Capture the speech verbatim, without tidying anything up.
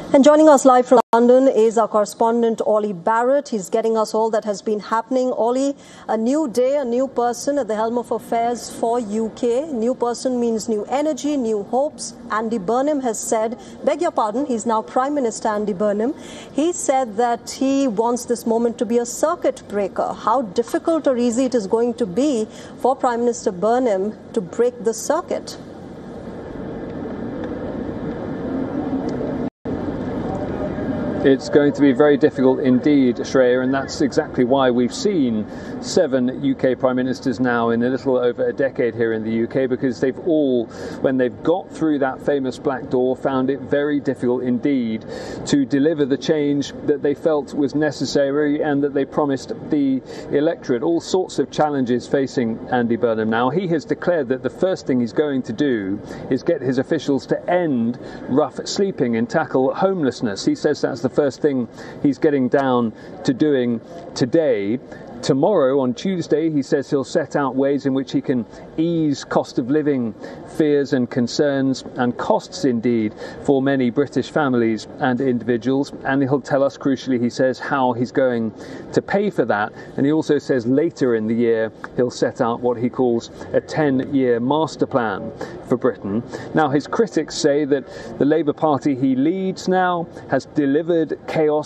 And joining us live from London is our correspondent, Ollie Barrett. He's getting us all that has been happening. Ollie, a new day, a new person at the helm of affairs for U K. New person means new energy, new hopes. Andy Burnham has said, beg your pardon, he's now Prime Minister Andy Burnham. He said that he wants this moment to be a circuit breaker. How difficult or easy it is going to be for Prime Minister Burnham to break the circuit? It's going to be very difficult indeed, Shreya, and that's exactly why we've seen seven U K Prime Ministers now in a little over a decade here in the U K, because they've all, when they've got through that famous black door, found it very difficult indeed to deliver the change that they felt was necessary and that they promised the electorate. All sorts of challenges facing Andy Burnham now. He has declared that the first thing he's going to do is get his officials to end rough sleeping and tackle homelessness. He says that's the first thing he's getting down to doing today. Tomorrow, on Tuesday, he says he'll set out ways in which he can ease cost of living fears and concerns, and costs indeed for many British families and individuals. And he'll tell us, crucially, he says, how he's going to pay for that. And he also says later in the year he'll set out what he calls a ten-year master plan for Britain. Now, his critics say that the Labour Party he leads now has delivered chaos